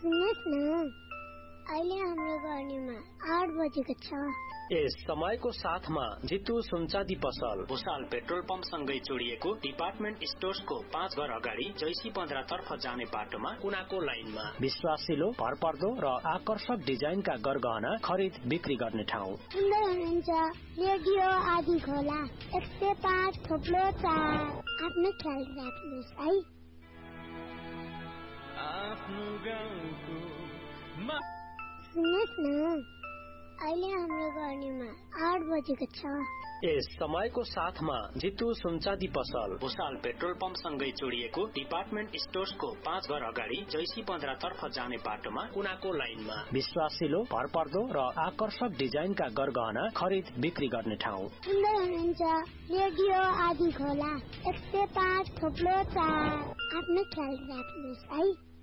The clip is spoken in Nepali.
सुन्नुहोस् न, अहिले हाम्रो गर्नेमा 8 बजेको छ। यस समयको साथमा जितु सुनचाँदी पसल भुसाल पेट्रोल पम्प सँगै जोडिएको डिपार्टमेन्ट स्टोर्सको 5 घर अगाडि जैसी 15 तर्फ जाने बाटोमा कुनाको लाइनमा विश्वासिलो, भरपर्दो र आकर्षक डिजाइनका गरगहना खरिद बिक्री गर्ने ठाउँ। सुन्दै हुनुहुन्छ रेडियो आदि खोला 105 थोप्लो 4। आफ्नो ख्याल राख्नुहोस् है। आफ्नो गाउँको सुन्नुहोस् न, अहिले हाम्रो गर्नेमा 8 बजेको छ। यस समयको साथमा जितु सुनचाँदी पसल भुसाल पेट्रोल पम्प सँगै जोडिएको डिपार्टमेन्ट स्टोर्सको 5 घर अगाडि जैसी 15 तर्फ जाने बाटोमा कुनाको लाइनमा विश्वासिलो, भरपर्दो र आकर्षक डिजाइनका गरगहना खरिद बिक्री गर्ने ठाउँ। सुन्दै हुनुहुन्छ रेडियो आदि खोला 105 थोप्लो 4। आफ्नो ख्याल राख्नुहोस् है।